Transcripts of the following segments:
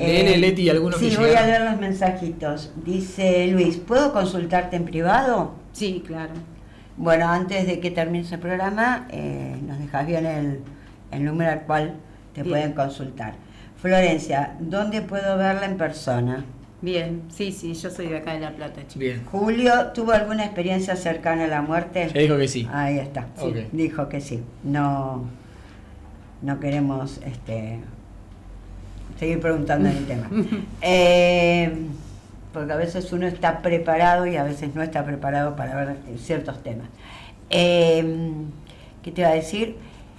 Léele, Leti, algunos que Sí, voy a llegaron. leer los mensajitos. Dice Luis, ¿puedo consultarte en privado? Sí, claro. Bueno, antes de que termine el programa, nos dejas bien el número al cual te Bien. pueden consultar. Florencia, ¿dónde puedo verla en persona? Bien, sí, yo soy de acá de La Plata, chicos. Bien. Julio, ¿tuvo alguna experiencia cercana a la muerte? Se dijo que sí. Ahí está, Sí. Ok. Dijo que sí. No queremos seguir preguntando en el tema. Porque a veces uno está preparado y a veces no está preparado para ver ciertos temas. ¿Qué te iba a decir?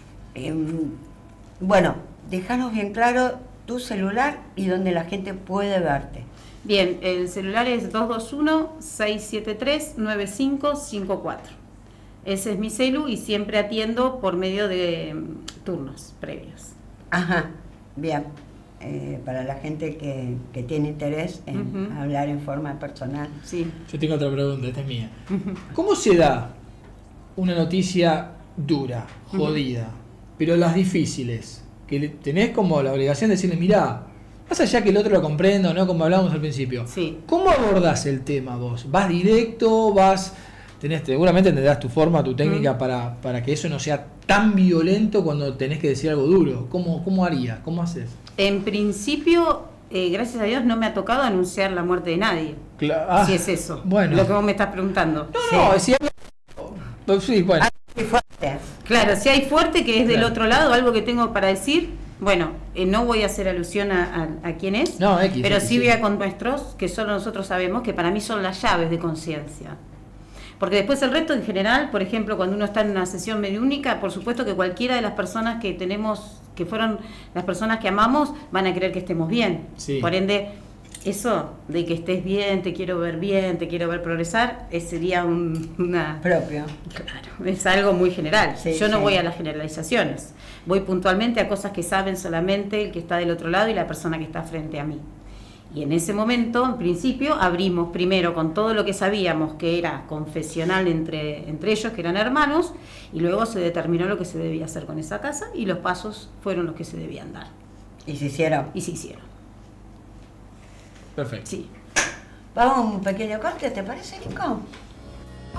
Bueno, déjanos bien claro tu celular y donde la gente puede verte. Bien, el celular es 221-673-9554. Ese es mi celu y siempre atiendo por medio de turnos previos. Ajá, bien. Para la gente que tiene interés en hablar en forma personal. Sí. Yo tengo otra pregunta, esta es mía. ¿Cómo se da una noticia dura, jodida, pero las difíciles, que tenés como la obligación de decirle, mirá, más allá que el otro lo comprenda o no, como hablábamos al principio, Sí. ¿cómo abordás el tema vos? ¿Vas directo? Seguramente tendrás tu forma, tu técnica para que eso no sea tan violento cuando tenés que decir algo duro? ¿Cómo harías? ¿Cómo haces? En principio, gracias a Dios, no me ha tocado anunciar la muerte de nadie. Si es eso, bueno. lo que vos me estás preguntando. No, si sí, bueno. Muy fuerte. Claro, si hay fuerte que es del Claro. otro lado, algo que tengo para decir, bueno, no voy a hacer alusión a quién es, No, pero X, sí voy a con nuestros, que solo nosotros sabemos, que para mí son las llaves de conciencia. Porque después el resto en general, por ejemplo, cuando uno está en una sesión mediúnica, por supuesto que cualquiera de las personas que tenemos, que fueron las personas que amamos, van a querer que estemos bien. Sí. Por ende, eso de que estés bien, te quiero ver progresar, sería una... Propio. Claro, es algo muy general. Sí, Yo no sí. voy a las generalizaciones. Voy puntualmente a cosas que saben solamente el que está del otro lado y la persona que está frente a mí. Y en ese momento, en principio, abrimos primero con todo lo que sabíamos que era confesional entre ellos, que eran hermanos, y luego se determinó lo que se debía hacer con esa casa y los pasos fueron los que se debían dar. Y se hicieron. Y se hicieron. Perfecto. Sí. Vamos a un pequeño corte, ¿te parece, Nico?